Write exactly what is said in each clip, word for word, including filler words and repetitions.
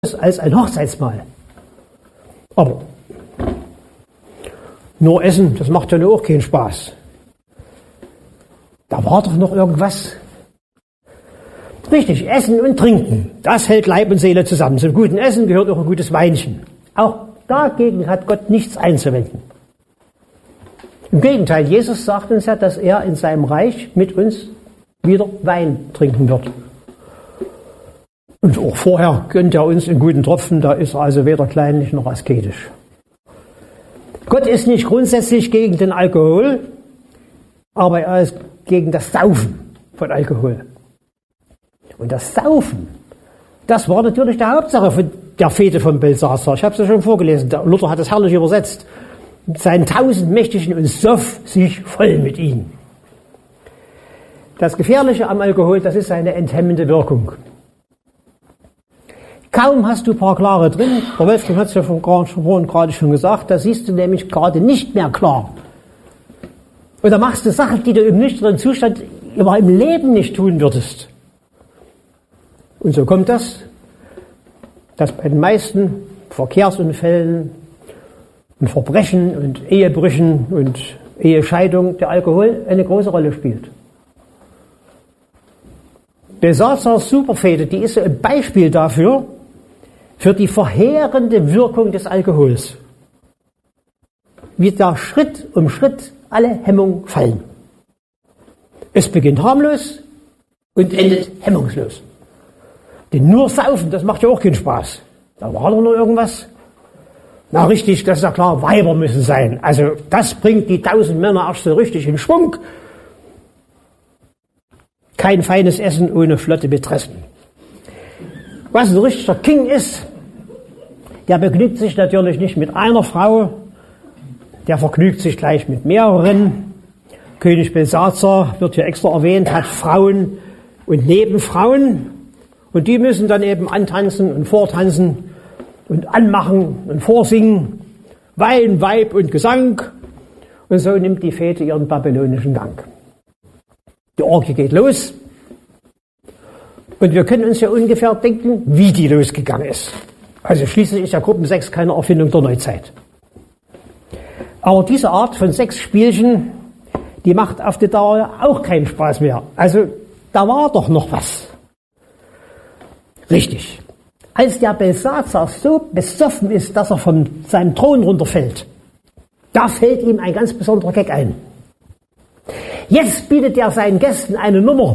als ein Hochzeitsmahl. Aber nur essen, das macht ja nur auch keinen Spaß. Da war doch noch irgendwas. Richtig, Essen und Trinken, das hält Leib und Seele zusammen. Zum guten Essen gehört auch ein gutes Weinchen. Auch dagegen hat Gott nichts einzuwenden. Im Gegenteil, Jesus sagt uns ja, dass er in seinem Reich mit uns wieder Wein trinken wird. Und auch vorher gönnt er uns in guten Tropfen, da ist er also weder kleinlich noch asketisch. Gott ist nicht grundsätzlich gegen den Alkohol, aber er ist gegen das Saufen von Alkohol. Und das Saufen, das war natürlich die Hauptsache von der Fete von Belsazar. Ich habe es ja schon vorgelesen, der Luther hat es herrlich übersetzt. Seinen tausend Mächtigen und soff sich voll mit ihnen. Das Gefährliche am Alkohol, das ist seine enthemmende Wirkung. Kaum hast du ein paar Klare drin, der Wolfgang hat es ja vorhin gerade schon gesagt, da siehst du nämlich gerade nicht mehr klar. Und da machst du Sachen, die du im nüchternen Zustand immer im Leben nicht tun würdest. Und so kommt das, dass bei den meisten Verkehrsunfällen und Verbrechen und Ehebrüchen und Ehescheidung der Alkohol eine große Rolle spielt. Belsazars Superfete, die ist so ein Beispiel dafür, für die verheerende Wirkung des Alkohols. Wie da Schritt um Schritt alle Hemmungen fallen. Es beginnt harmlos und endet hemmungslos. Denn nur Saufen, das macht ja auch keinen Spaß. Da war doch noch irgendwas. Na richtig, das ist ja klar, Weiber müssen sein. Also das bringt die tausend Männer erst so richtig in Schwung. Kein feines Essen ohne flotte Betressen. Was ein richtiger King ist, der begnügt sich natürlich nicht mit einer Frau, der vergnügt sich gleich mit mehreren. König Belsazar, wird hier extra erwähnt, hat Frauen und Nebenfrauen. Und die müssen dann eben antanzen und vortanzen und anmachen und vorsingen. Wein, Weib und Gesang. Und so nimmt die Fete ihren babylonischen Gang. Die Orgie geht los. Und wir können uns ja ungefähr denken, wie die losgegangen ist. Also schließlich ist ja Gruppensex keine Erfindung der Neuzeit. Aber diese Art von Sexspielchen, die macht auf die Dauer auch keinen Spaß mehr. Also da war doch noch was. Richtig. Als der Belsazar so besoffen ist, dass er von seinem Thron runterfällt, da fällt ihm ein ganz besonderer Gag ein. Jetzt bietet er seinen Gästen eine Nummer,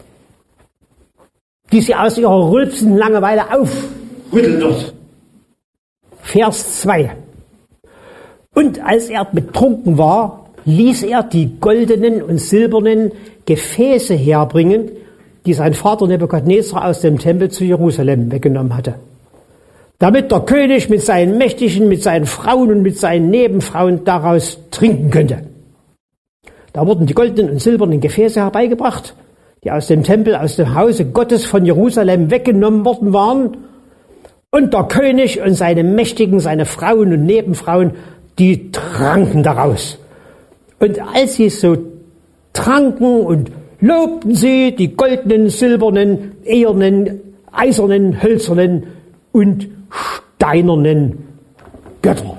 die sie aus ihrer rülpsenden Langeweile aufrütteln wird. Vers zwei. Und als er betrunken war, ließ er die goldenen und silbernen Gefäße herbringen, die sein Vater Nebukadnezar aus dem Tempel zu Jerusalem weggenommen hatte. Damit der König mit seinen Mächtigen, mit seinen Frauen und mit seinen Nebenfrauen daraus trinken könnte. Da wurden die goldenen und silbernen Gefäße herbeigebracht, die aus dem Tempel, aus dem Hause Gottes von Jerusalem weggenommen worden waren. Und der König und seine Mächtigen, seine Frauen und Nebenfrauen, die tranken daraus. Und als sie so tranken und lobten sie die goldenen, silbernen, ehernen, eisernen, hölzernen und steinernen Götter.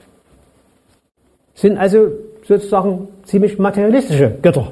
Sind also sozusagen ziemlich materialistische Götter.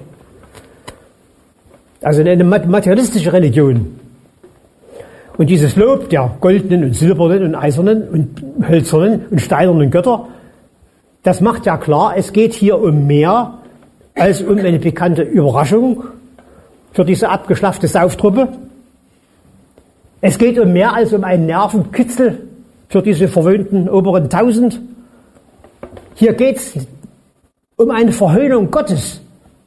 Also eine materialistische Religion. Und dieses Lob der goldenen und silbernen und eisernen und hölzernen und steinernen Götter, das macht ja klar, es geht hier um mehr als um eine pikante Überraschung für diese abgeschlaffte Sauftruppe. Es geht um mehr als um einen Nervenkitzel für diese verwöhnten oberen Tausend. Hier geht es um eine Verhöhnung Gottes.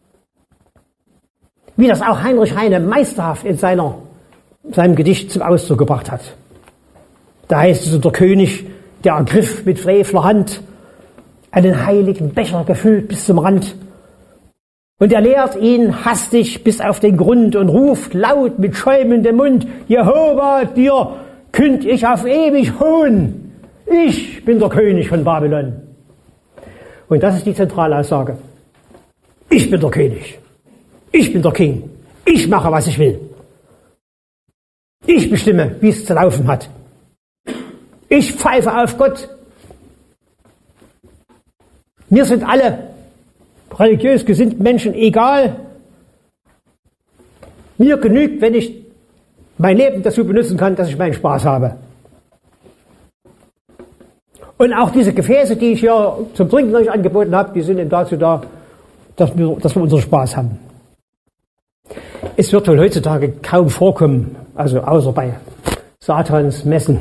Wie das auch Heinrich Heine meisterhaft in seiner, seinem Gedicht zum Ausdruck gebracht hat. Da heißt es, der König, der ergriff mit frevler Hand einen heiligen Becher gefüllt bis zum Rand. Und er leert ihn hastig bis auf den Grund und ruft laut mit schäumendem Mund: Jehova, dir künd ich auf ewig Hohn. Ich bin der König von Babylon. Und das ist die Zentralaussage. Ich bin der König. Ich bin der King. Ich mache, was ich will. Ich bestimme, wie es zu laufen hat. Ich pfeife auf Gott. Mir sind alle religiös gesinnten Menschen egal. Mir genügt, wenn ich mein Leben dazu benutzen kann, dass ich meinen Spaß habe. Und auch diese Gefäße, die ich hier zum Trinken euch angeboten habe, die sind eben dazu da, dass wir, dass wir unseren Spaß haben. Es wird wohl heutzutage kaum vorkommen, also außer bei Satans Messen,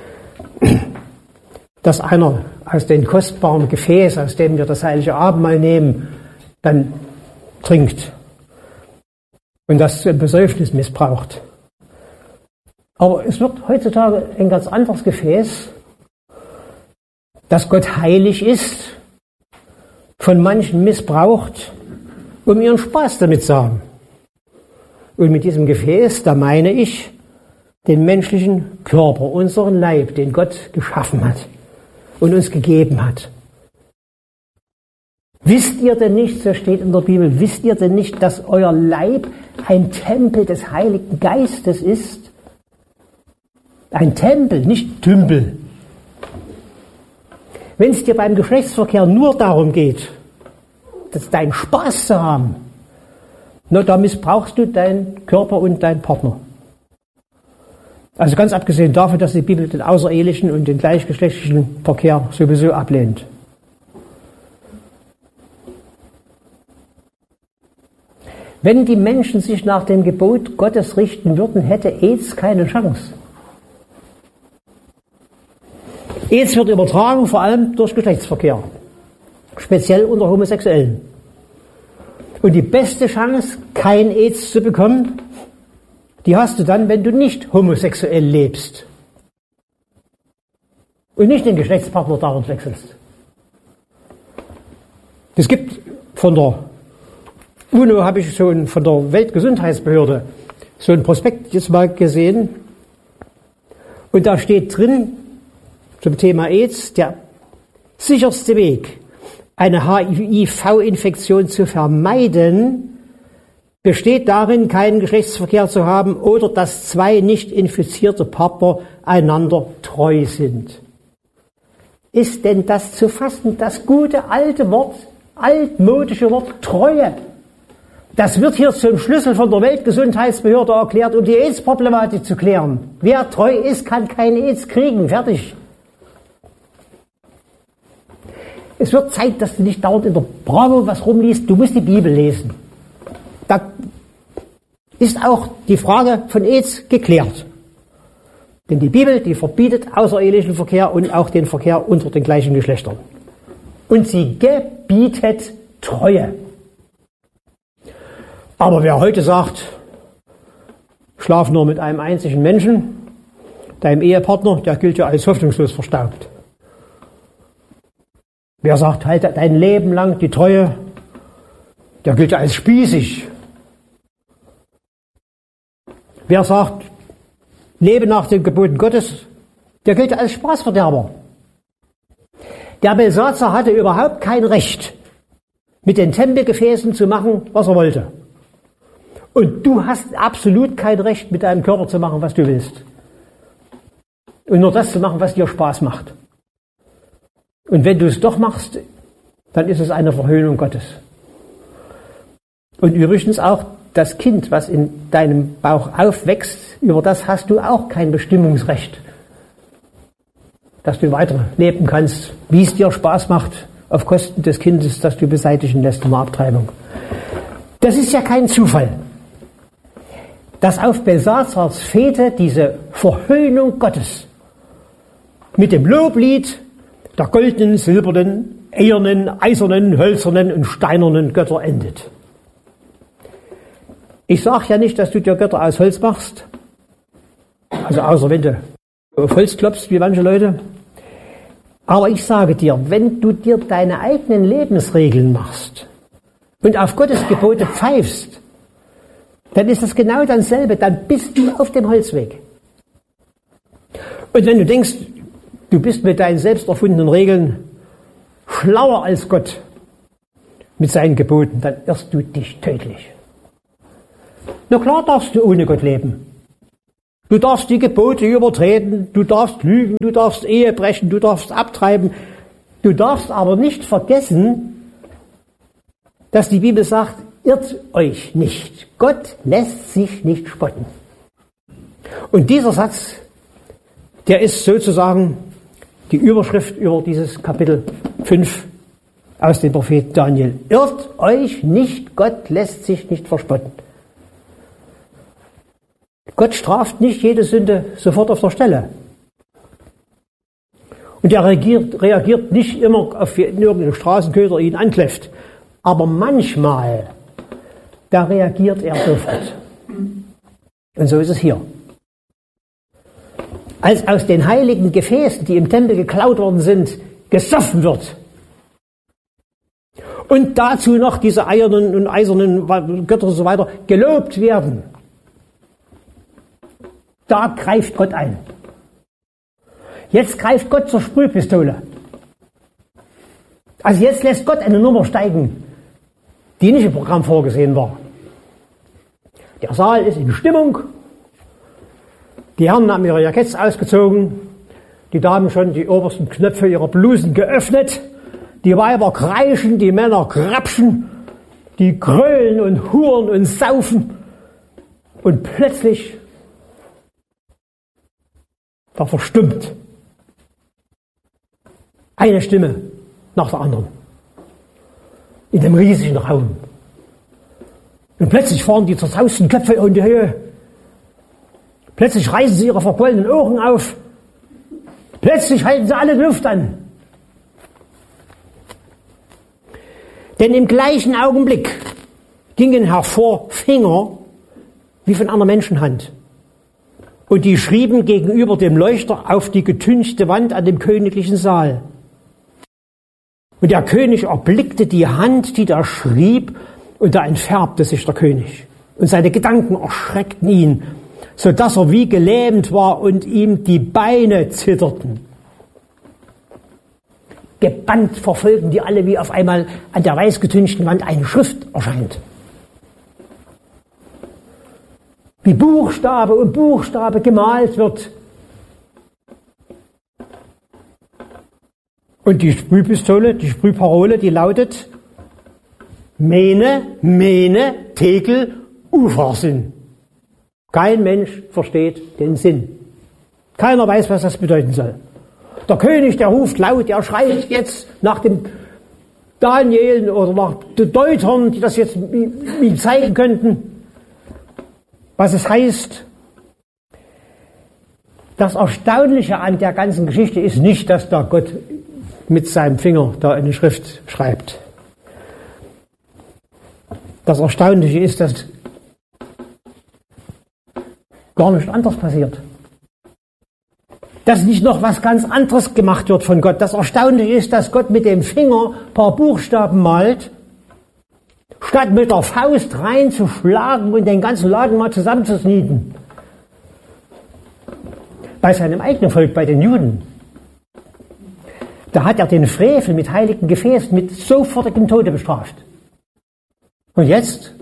dass einer aus dem kostbaren Gefäß, aus dem wir das heilige Abendmahl nehmen, dann trinkt und das zum Besäufnis missbraucht. Aber es wird heutzutage ein ganz anderes Gefäß, das Gott heilig ist, von manchen missbraucht, um ihren Spaß damit zu haben. Und mit diesem Gefäß, da meine ich den menschlichen Körper, unseren Leib, den Gott geschaffen hat und uns gegeben hat. Wisst ihr denn nicht, so steht in der Bibel, wisst ihr denn nicht, dass euer Leib ein Tempel des Heiligen Geistes ist? Ein Tempel, nicht Tümpel. Wenn es dir beim Geschlechtsverkehr nur darum geht, das deinen Spaß zu haben, na, da missbrauchst du deinen Körper und deinen Partner. Also ganz abgesehen davon, dass die Bibel den außerehelichen und den gleichgeschlechtlichen Verkehr sowieso ablehnt. Wenn die Menschen sich nach dem Gebot Gottes richten würden, hätte AIDS keine Chance. AIDS wird übertragen, vor allem durch Geschlechtsverkehr, speziell unter Homosexuellen. Und die beste Chance, kein AIDS zu bekommen, die hast du dann, wenn du nicht homosexuell lebst und nicht den Geschlechtspartner dauernd wechselst. Es gibt von der UNO, habe ich schon von der Weltgesundheitsbehörde so ein Prospekt jetzt mal gesehen, und da steht drin zum Thema AIDS: der sicherste Weg, eine H I V-Infektion zu vermeiden, besteht darin, keinen Geschlechtsverkehr zu haben oder dass zwei nicht infizierte Partner einander treu sind. Ist denn das zu fassen, das gute alte Wort, altmodische Wort Treue? Das wird hier zum Schlüssel von der Weltgesundheitsbehörde erklärt, um die AIDS-Problematik zu klären. Wer treu ist, kann kein AIDS kriegen. Fertig. Es wird Zeit, dass du nicht dauernd in der Bravo was rumliest. Du musst die Bibel lesen. Da ist auch die Frage von AIDS geklärt. Denn die Bibel, die verbietet außerehelichen Verkehr und auch den Verkehr unter den gleichen Geschlechtern. Und sie gebietet Treue. Aber wer heute sagt, schlaf nur mit einem einzigen Menschen, deinem Ehepartner, der gilt ja als hoffnungslos verstaubt. Wer sagt, halt dein Leben lang die Treue, der gilt ja als spießig. Wer sagt, lebe nach den Geboten Gottes, der gilt ja als Spaßverderber. Der Belsatzer hatte überhaupt kein Recht, mit den Tempelgefäßen zu machen, was er wollte. Und du hast absolut kein Recht, mit deinem Körper zu machen, was du willst. Und nur das zu machen, was dir Spaß macht. Und wenn du es doch machst, dann ist es eine Verhöhnung Gottes. Und übrigens auch das Kind, was in deinem Bauch aufwächst, über das hast du auch kein Bestimmungsrecht. Dass du weiter leben kannst, wie es dir Spaß macht, auf Kosten des Kindes, das du beseitigen lässt in der Abtreibung. Das ist ja kein Zufall, dass auf Belsazars Fete diese Verhöhnung Gottes mit dem Loblied der goldenen, silbernen, ehernen, eisernen, hölzernen und steinernen Götter endet. Ich sage ja nicht, dass du dir Götter aus Holz machst, also außer wenn du auf Holz klopfst, wie manche Leute. Aber ich sage dir, wenn du dir deine eigenen Lebensregeln machst und auf Gottes Gebote pfeifst, dann ist das genau dasselbe, dann bist du auf dem Holzweg. Und wenn du denkst, du bist mit deinen selbst erfundenen Regeln schlauer als Gott mit seinen Geboten, dann irrst du dich tödlich. Na klar darfst du ohne Gott leben. Du darfst die Gebote übertreten, du darfst lügen, du darfst Ehe brechen, du darfst abtreiben. Du darfst aber nicht vergessen, dass die Bibel sagt, irrt euch nicht. Gott lässt sich nicht spotten. Und dieser Satz, der ist sozusagen die Überschrift über dieses Kapitel fünf aus dem Propheten Daniel. Irrt euch nicht, Gott lässt sich nicht verspotten. Gott straft nicht jede Sünde sofort auf der Stelle. Und er reagiert, reagiert nicht immer auf irgendeinen Straßenköter, der ihn ankläfft. Aber manchmal, da reagiert er sofort. Und so ist es hier. Als aus den heiligen Gefäßen, die im Tempel geklaut worden sind, gesoffen wird und dazu noch diese eiernen und eisernen Götter und so weiter gelobt werden, da greift Gott ein. Jetzt greift Gott zur Sprühpistole. Also jetzt lässt Gott eine Nummer steigen, die nicht im Programm vorgesehen war. Der Saal ist in Stimmung. Die Herren haben ihre Jacketts ausgezogen. Die Damen schon die obersten Knöpfe ihrer Blusen geöffnet. Die Weiber kreischen, die Männer krapschen. Die grölen und huren und saufen. Und plötzlich, da verstummt eine Stimme nach der anderen in dem riesigen Raum. Und plötzlich fahren die zerzausten Köpfe in die Höhe. Plötzlich reißen sie ihre verquollenen Ohren auf. Plötzlich halten sie alle Luft an. Denn im gleichen Augenblick gingen hervor Finger wie von einer Menschenhand. Und die schrieben gegenüber dem Leuchter auf die getünchte Wand an dem königlichen Saal. Und der König erblickte die Hand, die da schrieb, und da entfärbte sich der König. Und seine Gedanken erschreckten ihn, so dass er wie gelähmt war und ihm die Beine zitterten. Gebannt verfolgen die alle, wie auf einmal an der weiß getünchten Wand eine Schrift erscheint. Wie Buchstabe um Buchstabe gemalt wird. Und die Sprühpistole, die Sprühparole, die lautet Mene, Mene, Tekel, Ufarsinn. Kein Mensch versteht den Sinn. Keiner weiß, was das bedeuten soll. Der König, der ruft laut, der schreit jetzt nach dem Daniel oder nach den Deutern, die das jetzt ihm zeigen könnten, was es heißt. Das Erstaunliche an der ganzen Geschichte ist nicht, dass da Gott mit seinem Finger da eine Schrift schreibt. Das Erstaunliche ist, dass gar nicht anders passiert. Dass nicht noch was ganz anderes gemacht wird von Gott. Das Erstaunliche ist, dass Gott mit dem Finger ein paar Buchstaben malt, statt mit der Faust reinzuschlagen und den ganzen Laden mal zusammenzusnieten. Bei seinem eigenen Volk, bei den Juden, da hat er den Frevel mit heiligen Gefäßen mit sofortigem Tode bestraft. Und jetzt?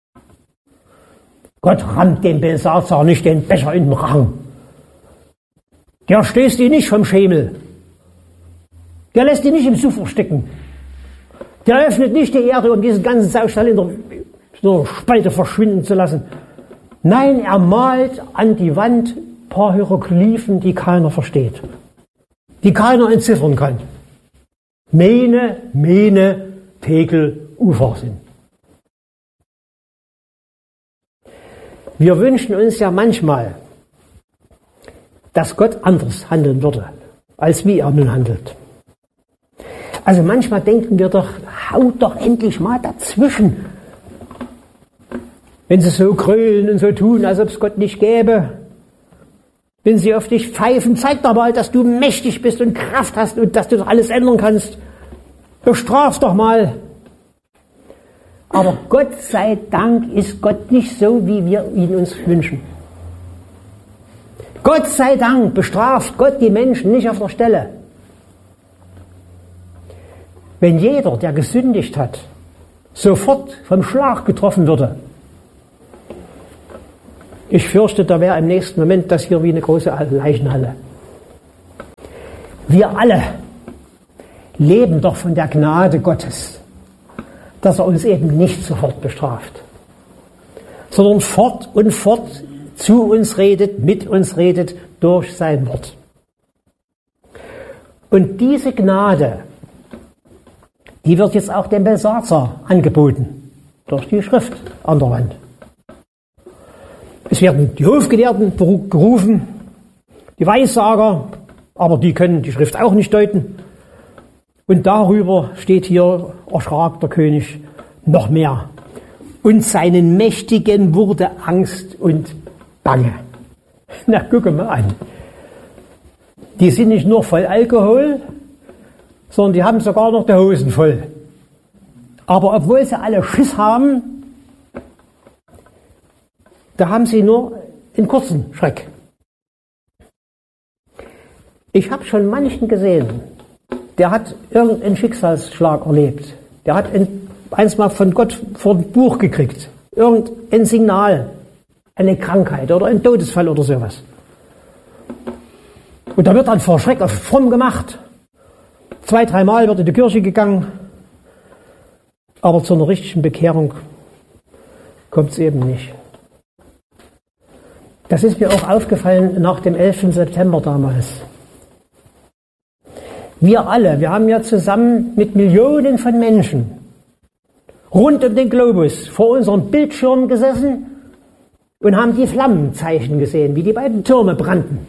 Gott rammt dem Belsazar nicht den Becher in den Rachen. Der stößt ihn nicht vom Schemel. Der lässt ihn nicht im Suff ersticken. Der öffnet nicht die Erde, um diesen ganzen Saustall in der, in der Spalte verschwinden zu lassen. Nein, er malt an die Wand ein paar Hieroglyphen, die keiner versteht. Die keiner entziffern kann. Mene, Mene, Tekel, Ufarsinn. Wir wünschen uns ja manchmal, dass Gott anders handeln würde, als wie er nun handelt. Also manchmal denken wir doch, haut doch endlich mal dazwischen. Wenn sie so grölen und so tun, als ob es Gott nicht gäbe. Wenn sie auf dich pfeifen, zeig doch mal, dass du mächtig bist und Kraft hast und dass du doch alles ändern kannst. Bestraf doch mal. Aber Gott sei Dank ist Gott nicht so, wie wir ihn uns wünschen. Gott sei Dank bestraft Gott die Menschen nicht auf der Stelle. Wenn jeder, der gesündigt hat, sofort vom Schlag getroffen würde, Ich fürchte, da wäre im nächsten Moment das hier wie eine große Leichenhalle. Wir alle leben doch von der Gnade Gottes, dass er uns eben nicht sofort bestraft, sondern fort und fort zu uns redet, mit uns redet, durch sein Wort. Und diese Gnade, die wird jetzt auch dem Belsazar angeboten, durch die Schrift an der Wand. Es werden die Hofgelehrten gerufen, die Weissager, aber die können die Schrift auch nicht deuten. Und darüber steht hier, erschrak der König noch mehr. Und seinen Mächtigen wurde Angst und Bange. Na, guck mal an. Die sind nicht nur voll Alkohol, sondern die haben sogar noch die Hosen voll. Aber obwohl sie alle Schiss haben, da haben sie nur einen kurzen Schreck. Ich habe schon manchen gesehen, der hat irgendeinen Schicksalsschlag erlebt. Der hat ein, eins mal von Gott vor ein Buch gekriegt. Irgendein Signal, eine Krankheit oder ein Todesfall oder sowas. Und da wird dann vor Schreck auf fromm gemacht. Zwei, dreimal wird in die Kirche gegangen. Aber zu einer richtigen Bekehrung kommt es eben nicht. Das ist mir auch aufgefallen nach dem elften September damals. Wir alle, wir haben ja zusammen mit Millionen von Menschen rund um den Globus vor unserem Bildschirm gesessen und haben die Flammenzeichen gesehen, wie die beiden Türme brannten.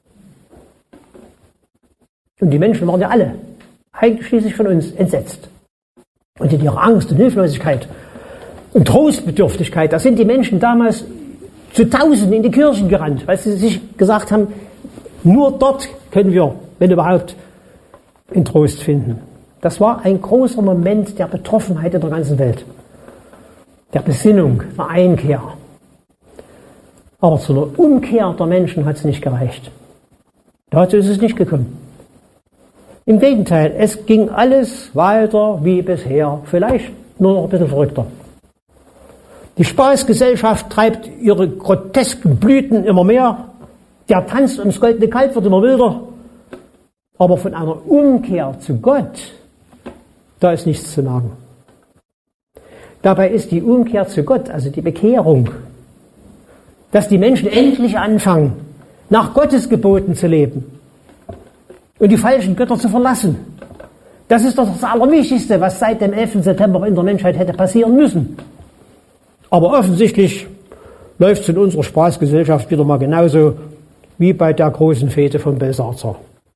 Und die Menschen waren ja alle, einschließlich von uns, entsetzt. Und in ihrer Angst und Hilflosigkeit und Trostbedürftigkeit, da sind die Menschen damals zu Tausenden in die Kirchen gerannt, weil sie sich gesagt haben, nur dort können wir, wenn überhaupt, in Trost finden. Das war ein großer Moment der Betroffenheit in der ganzen Welt, der Besinnung, der Einkehr. Aber zu einer Umkehr der Menschen hat es nicht gereicht. Dazu ist es nicht gekommen. Im Gegenteil, es ging alles weiter wie bisher, vielleicht nur noch ein bisschen verrückter. Die Spaßgesellschaft treibt ihre grotesken Blüten immer mehr, der Tanz ums goldene Kalb wird immer wilder, aber von einer Umkehr zu Gott, da ist nichts zu merken. Dabei ist die Umkehr zu Gott, also die Bekehrung, dass die Menschen endlich anfangen, nach Gottes Geboten zu leben und die falschen Götter zu verlassen. Das ist doch das Allerwichtigste, was seit dem elften September in der Menschheit hätte passieren müssen. Aber offensichtlich läuft es in unserer Spaßgesellschaft wieder mal genauso wie bei der großen Fete von Belsazar.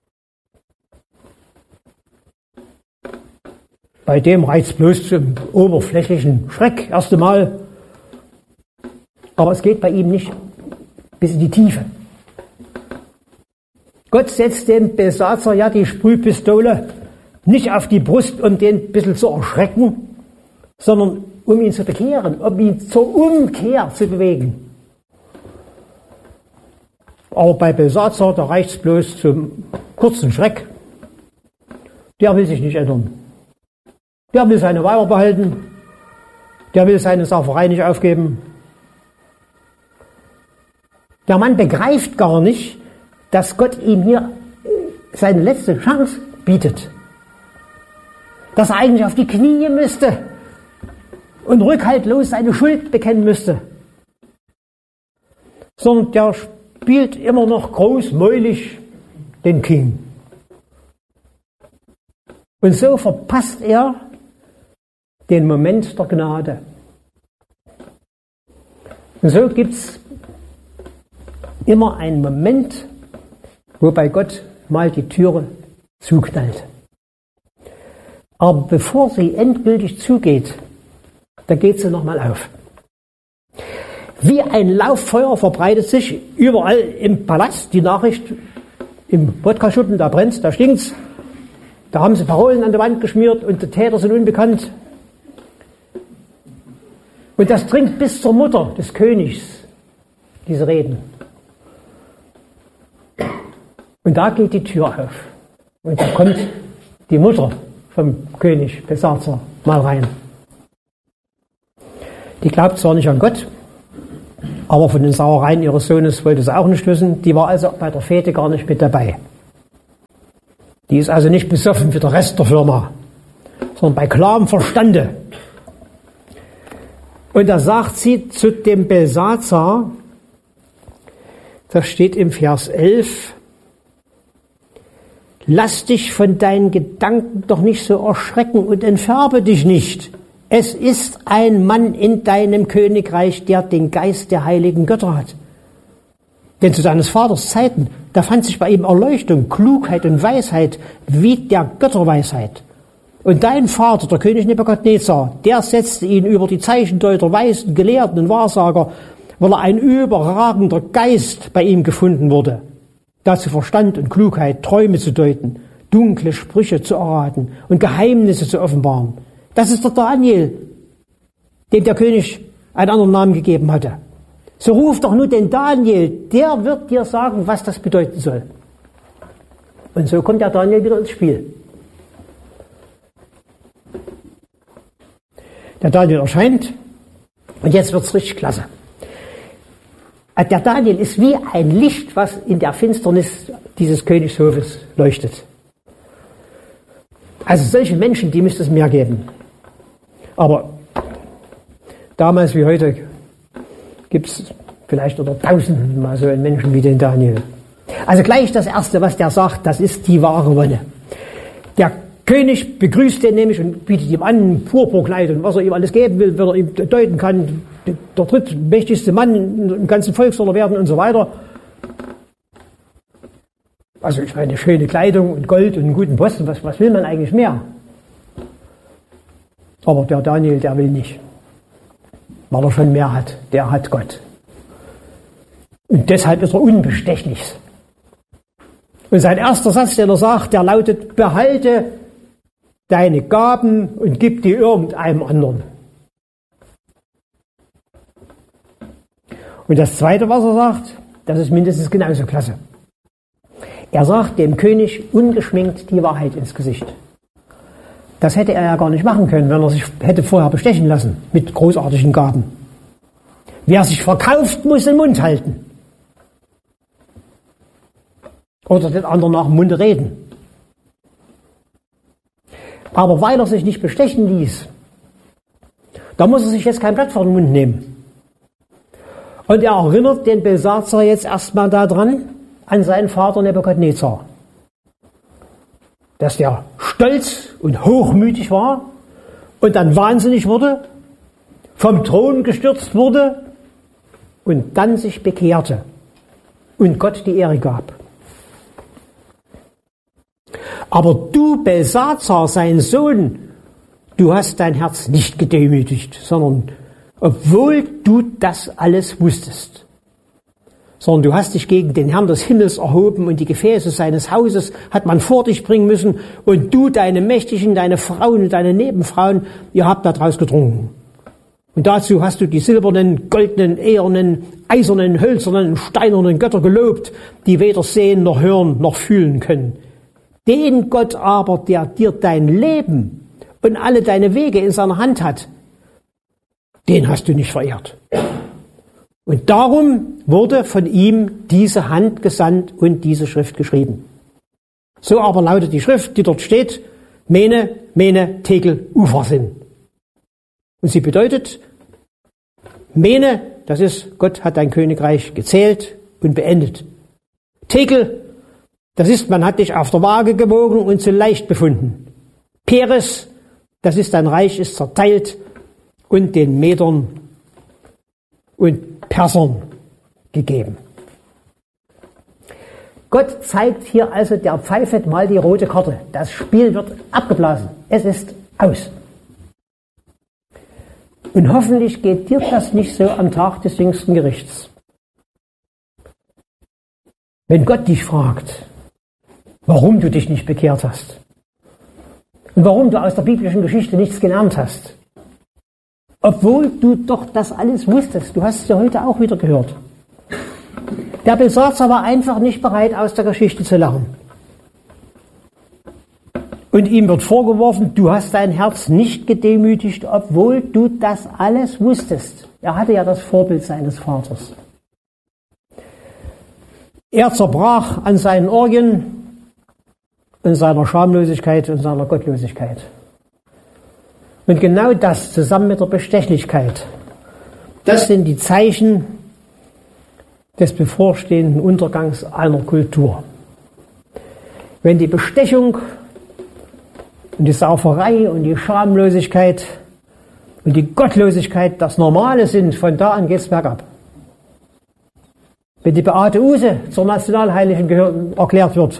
Bei dem reizt bloß zum oberflächlichen Schreck erst einmal. Aber es geht bei ihm nicht bis in die Tiefe. Gott setzt dem Belsazar ja die Sprühpistole nicht auf die Brust, um den ein bisschen zu erschrecken, sondern um ihn zu bekehren, um ihn zur Umkehr zu bewegen. Aber bei Belsazar, da reicht es bloß zum kurzen Schreck. Der will sich nicht ändern. Der will seine Weiber behalten. Der will seine Sauferei nicht aufgeben. Der Mann begreift gar nicht, dass Gott ihm hier seine letzte Chance bietet. Dass er eigentlich auf die Knie müsste und rückhaltlos seine Schuld bekennen müsste. Sondern der spielt immer noch großmäulig den King. Und so verpasst er den Moment der Gnade. Und so gibt es immer einen Moment, wo bei Gott mal die Türe zuknallt. Aber bevor sie endgültig zugeht, da geht sie nochmal auf. Wie ein Lauffeuer verbreitet sich überall im Palast die Nachricht, im Wodka-Schuppen, da brennt's, da stinkt's. Da haben sie Parolen an der Wand geschmiert und die Täter sind unbekannt. Und das dringt bis zur Mutter des Königs, diese Reden. Und da geht die Tür auf. Und da kommt die Mutter vom König Belsazar mal rein. Die glaubt zwar nicht an Gott, Aber von den Sauereien ihres Sohnes wollte sie auch nicht wissen. Die war also bei der Fete gar nicht mit dabei. Die ist also nicht besoffen wie der Rest der Firma, sondern bei klarem Verstande. Und da sagt sie zu dem Belsazar, das steht im Vers elf, lass dich von deinen Gedanken doch nicht so erschrecken und entfärbe dich nicht. Es ist ein Mann in deinem Königreich, der den Geist der heiligen Götter hat. Denn zu seines Vaters Zeiten, da fand sich bei ihm Erleuchtung, Klugheit und Weisheit wie der Götterweisheit. Und dein Vater, der König Nebukadnezar, der setzte ihn über die Zeichendeuter, Weisen, Gelehrten und Wahrsager, weil er ein überragender Geist bei ihm gefunden wurde. Dazu Verstand und Klugheit, Träume zu deuten, dunkle Sprüche zu erraten und Geheimnisse zu offenbaren. Das ist der Daniel, dem der König einen anderen Namen gegeben hatte. So ruf doch nur den Daniel, der wird dir sagen, was das bedeuten soll. Und so kommt der Daniel wieder ins Spiel. Der Daniel erscheint und jetzt wird es richtig klasse. Der Daniel ist wie ein Licht, was in der Finsternis dieses Königshofes leuchtet. Also solche Menschen, die müsste es mehr geben. Aber damals wie heute gibt es vielleicht unter Tausenden mal so einen Menschen wie den Daniel. Also gleich das Erste, was der sagt, das ist die wahre Wonne. Der König begrüßt den nämlich und bietet ihm an, Purpurkleid und was er ihm alles geben will, wenn er ihm deuten kann, der drittmächtigste Mann im ganzen Volk soll er werden und so weiter. Also ich meine, schöne Kleidung und Gold und einen guten Posten, was, was will man eigentlich mehr? Aber der Daniel, der will nicht, weil er schon mehr hat. Der hat Gott. Und deshalb ist er unbestechlich. Und sein erster Satz, den er sagt, der lautet, behalte deine Gaben und gib die irgendeinem anderen. Und das Zweite, was er sagt, das ist mindestens genauso klasse. Er sagt dem König ungeschminkt die Wahrheit ins Gesicht. Das hätte er ja gar nicht machen können, wenn er sich hätte vorher bestechen lassen mit großartigen Gaben. Wer sich verkauft, muss den Mund halten. Oder den anderen nach dem Munde reden. Aber weil er sich nicht bestechen ließ, da muss er sich jetzt kein Blatt vor den Mund nehmen. Und er erinnert den Belsazar jetzt erstmal daran, an seinen Vater Nebukadnezar, dass der stolz und hochmütig war und dann wahnsinnig wurde, vom Thron gestürzt wurde und dann sich bekehrte und Gott die Ehre gab. Aber du, Belsazar, sein Sohn, du hast dein Herz nicht gedemütigt, sondern obwohl du das alles wusstest, sondern du hast dich gegen den Herrn des Himmels erhoben und die Gefäße seines Hauses hat man vor dich bringen müssen und du, deine Mächtigen, deine Frauen und deine Nebenfrauen, ihr habt daraus getrunken. Und dazu hast du die silbernen, goldenen, ehernen, eisernen, hölzernen, steinernen Götter gelobt, die weder sehen noch hören noch fühlen können. Den Gott aber, der dir dein Leben und alle deine Wege in seiner Hand hat, den hast du nicht verehrt. Und darum wurde von ihm diese Hand gesandt und diese Schrift geschrieben. So aber lautet die Schrift, die dort steht, Mene, Mene, Tekel, Upharsin. Und sie bedeutet, Mene, das ist, Gott hat dein Königreich gezählt und beendet. Tekel, das ist, man hat dich auf der Waage gewogen und zu leicht befunden. Peres, das ist, dein Reich ist zerteilt und den Medern und Persern gegeben. Gott zeigt hier also der Pfeife mal die rote Karte. Das Spiel wird abgeblasen. Es ist aus. Und hoffentlich geht dir das nicht so am Tag des jüngsten Gerichts. Wenn Gott dich fragt, warum du dich nicht bekehrt hast und warum du aus der biblischen Geschichte nichts gelernt hast, obwohl du doch das alles wusstest. Du hast es ja heute auch wieder gehört. Der Belsazar war einfach nicht bereit, aus der Geschichte zu lernen. Und ihm wird vorgeworfen, du hast dein Herz nicht gedemütigt, obwohl du das alles wusstest. Er hatte ja das Vorbild seines Vaters. Er zerbrach an seinen Orgien, in seiner Schamlosigkeit und seiner Gottlosigkeit. Und genau das zusammen mit der Bestechlichkeit, das sind die Zeichen des bevorstehenden Untergangs einer Kultur. Wenn die Bestechung und die Sauferei und die Schamlosigkeit und die Gottlosigkeit das Normale sind, von da an geht's bergab. Wenn die Beate Uhse zur Nationalheiligen gehör- erklärt wird,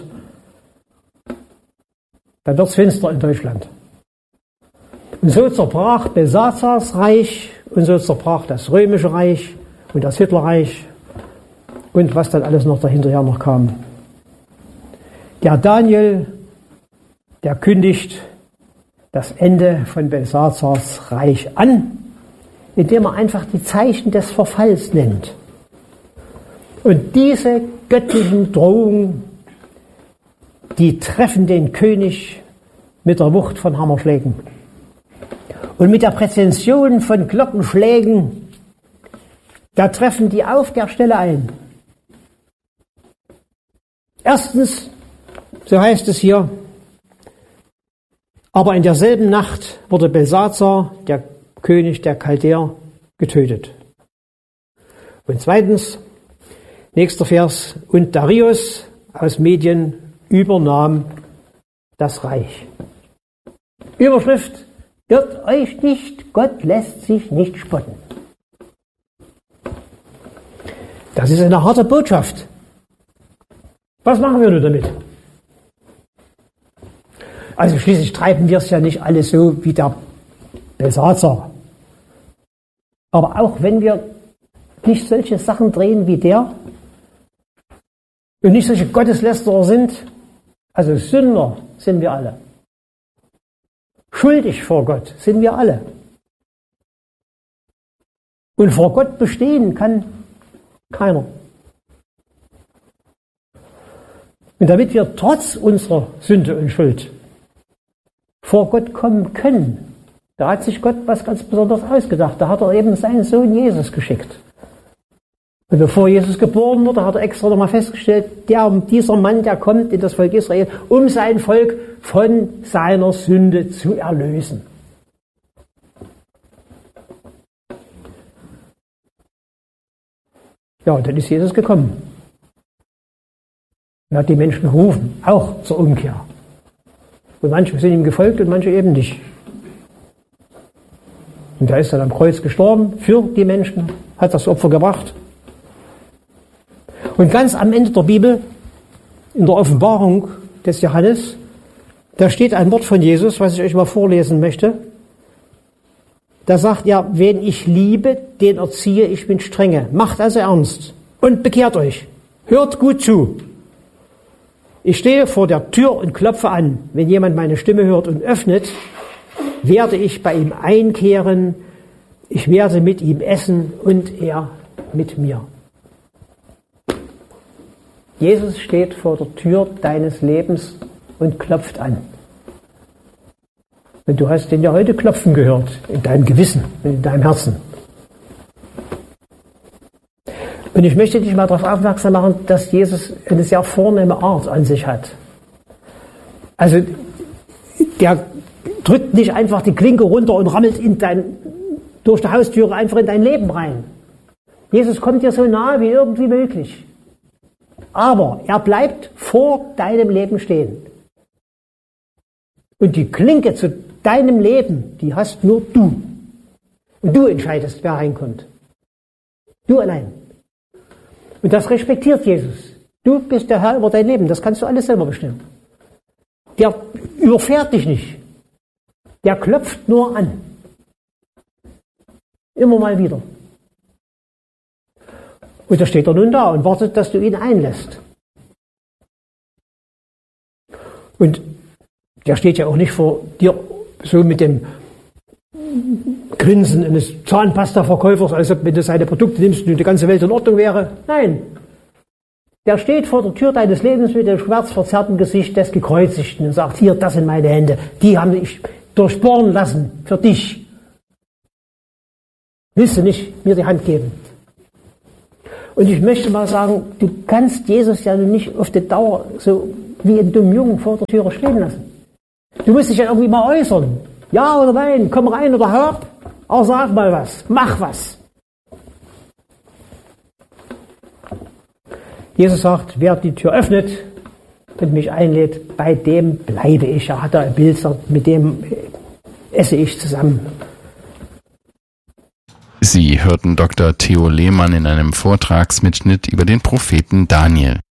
dann wird's finster in Deutschland. Und so zerbrach Belsazars Reich und so zerbrach das Römische Reich und das Hitlerreich und was dann alles noch dahinterher noch kam. Der Daniel, der kündigt das Ende von Belsazars Reich an, indem er einfach die Zeichen des Verfalls nennt. Und diese göttlichen Drohungen, die treffen den König mit der Wucht von Hammerschlägen und mit der Präzision von Glockenschlägen. Da treffen die auf der Stelle ein. Erstens, so heißt es hier, aber in derselben Nacht wurde Belsazar, der König der Chaldäer, getötet. Und zweitens, nächster Vers, und Darius aus Medien übernahm das Reich. Überschrift, irrt euch nicht, Gott lässt sich nicht spotten. Das ist eine harte Botschaft. Was machen wir nun damit? Also schließlich treiben wir es ja nicht alle so wie der Belsazar. Aber auch wenn wir nicht solche Sachen drehen wie der und nicht solche Gotteslästerer sind, also Sünder sind wir alle. Schuldig vor Gott sind wir alle. Und vor Gott bestehen kann keiner. Und damit wir trotz unserer Sünde und Schuld vor Gott kommen können, da hat sich Gott was ganz Besonderes ausgedacht. Da hat er eben seinen Sohn Jesus geschickt. Und bevor Jesus geboren wurde, hat er extra nochmal festgestellt, der, dieser Mann, der kommt in das Volk Israel, um sein Volk von seiner Sünde zu erlösen. Ja, und dann ist Jesus gekommen. Und hat die Menschen gerufen, auch zur Umkehr. Und manche sind ihm gefolgt und manche eben nicht. Und da ist er am Kreuz gestorben für die Menschen, hat das Opfer gebracht. Und ganz am Ende der Bibel, in der Offenbarung des Johannes, da steht ein Wort von Jesus, was ich euch mal vorlesen möchte. Da sagt er, wen ich liebe, den erziehe ich mit Strenge. Macht also ernst und bekehrt euch. Hört gut zu. Ich stehe vor der Tür und klopfe an. Wenn jemand meine Stimme hört und öffnet, werde ich bei ihm einkehren. Ich werde mit ihm essen und er mit mir. Jesus steht vor der Tür deines Lebens und klopft an. Und du hast den ja heute klopfen gehört, in deinem Gewissen und in deinem Herzen. Und ich möchte dich mal darauf aufmerksam machen, dass Jesus eine sehr vornehme Art an sich hat. Also der drückt nicht einfach die Klinke runter und rammelt in dein, durch die Haustüre einfach in dein Leben rein. Jesus kommt dir so nahe wie irgendwie möglich. Aber er bleibt vor deinem Leben stehen. Und die Klinke zu deinem Leben, die hast nur du. Und du entscheidest, wer reinkommt. Du allein. Und das respektiert Jesus. Du bist der Herr über dein Leben. Das kannst du alles selber bestimmen. Der überfährt dich nicht. Der klopft nur an. Immer mal wieder. Und da steht er nun da und wartet, dass du ihn einlässt. Und der steht ja auch nicht vor dir so mit dem Grinsen eines Zahnpasta-Verkäufers, als ob, wenn du seine Produkte nimmst, die ganze Welt in Ordnung wäre. Nein. Der steht vor der Tür deines Lebens mit dem schwarzverzerrten Gesicht des Gekreuzigten und sagt, hier, das sind meine Hände. Die haben ich durchbohren lassen für dich. Willst du nicht mir die Hand geben? Und ich möchte mal sagen, du kannst Jesus ja nicht auf die Dauer so wie einen dummen Jungen vor der Türe stehen lassen. Du musst dich ja irgendwie mal äußern. Ja oder nein, komm rein oder hör ab. Aber sag mal was, mach was. Jesus sagt, wer die Tür öffnet und mich einlädt, bei dem bleibe ich. Er hat da ein Bild, mit dem esse ich zusammen. Sie hörten Doktor Theo Lehmann in einem Vortragsmitschnitt über den Propheten Daniel.